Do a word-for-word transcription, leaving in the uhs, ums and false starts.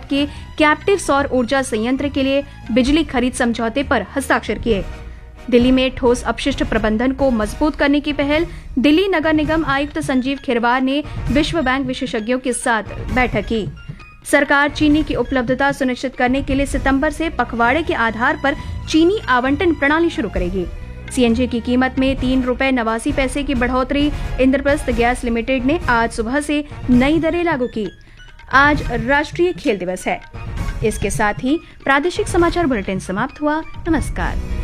Megawatt के captive सौर ऊर्जा संयंत्र के लिए बिजली खरीद समझौते पर हस्ताक्षर किए। दिल्ली में ठोस अपशिष्ट प्रबंधन को मजबूत करने की पहल। दिल्ली नगर निगम आयुक्त संजीव खिरवार ने विश्व बैंक विशेषज्ञों के साथ बैठक की। सरकार चीनी की उपलब्धता सुनिश्चित करने के लिए सितंबर से पखवाड़े के आधार पर चीनी आवंटन प्रणाली शुरू करेगी। सीएनजी की कीमत में तीन रुपए नवासी पैसे की बढ़ोतरी। इंद्रप्रस्थ गैस लिमिटेड ने आज सुबह से नई दरें लागू की। आज राष्ट्रीय खेल दिवस है। इसके साथ ही प्रादेशिक समाचार बुलेटिन समाप्त हुआ। नमस्कार।